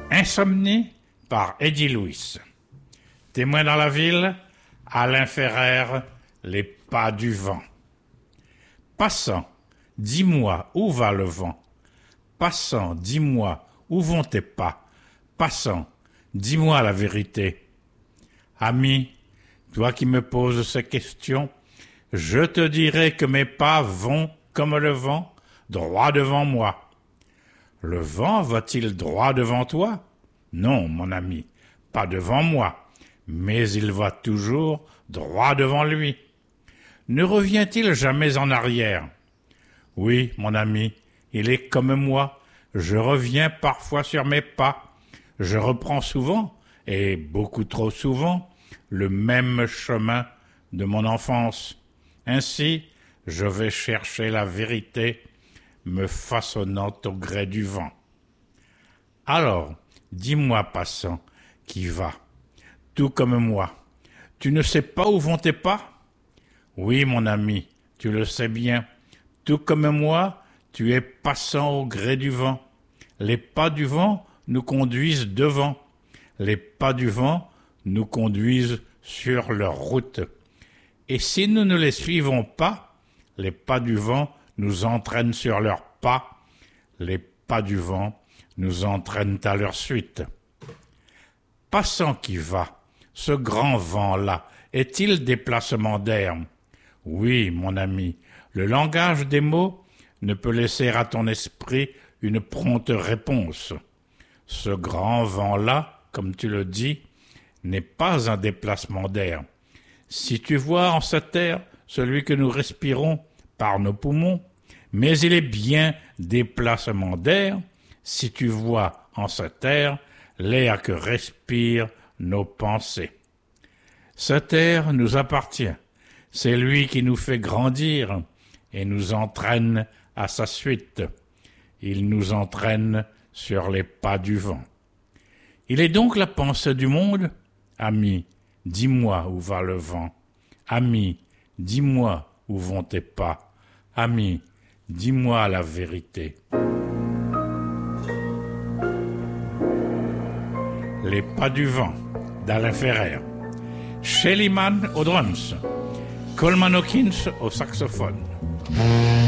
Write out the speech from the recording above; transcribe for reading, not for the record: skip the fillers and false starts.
Insomnie par Eddie Louis. Témoin dans la ville, Alain Ferrer, les pas du vent. Passant, dis-moi où va le vent. Passant, dis-moi où vont tes pas. Passant, dis-moi la vérité. Ami, toi qui me poses ces questions, je te dirai que mes pas vont comme le vent, droit devant moi. Le vent va-t-il droit devant toi? Non, mon ami, pas devant moi, mais il va toujours droit devant lui. Ne revient-il jamais en arrière? Oui, mon ami, il est comme moi, je reviens parfois sur mes pas. Je reprends souvent, et beaucoup trop souvent, le même chemin de mon enfance. Ainsi, je vais chercher la vérité, me façonnant au gré du vent. Alors, dis-moi, passant, qui va, tout comme moi, tu ne sais pas où vont tes pas? Oui, mon ami, tu le sais bien, tout comme moi, tu es passant au gré du vent. Les pas du vent nous conduisent devant, les pas du vent nous conduisent sur leur route. Et si nous ne les suivons pas, les pas du vent nous entraînent sur leurs pas, les pas du vent nous entraînent à leur suite. Passant qui va, ce grand vent-là, est-il déplacement d'air? Oui, mon ami, le langage des mots ne peut laisser à ton esprit une prompte réponse. Ce grand vent-là, comme tu le dis, n'est pas un déplacement d'air. Si tu vois en cet air celui que nous respirons par nos poumons, mais il est bien déplacement d'air si tu vois en cet air l'air que respirent nos pensées. Cet air nous appartient, c'est lui qui nous fait grandir et nous entraîne à sa suite. Il nous entraîne sur les pas du vent. Il est donc la pensée du monde. Ami, dis-moi où va le vent. Ami, dis-moi où vont tes pas. Ami, dis-moi la vérité. Les pas du vent d'Alain Ferrer. Shelly Manne aux drums. Coleman Hawkins au saxophone.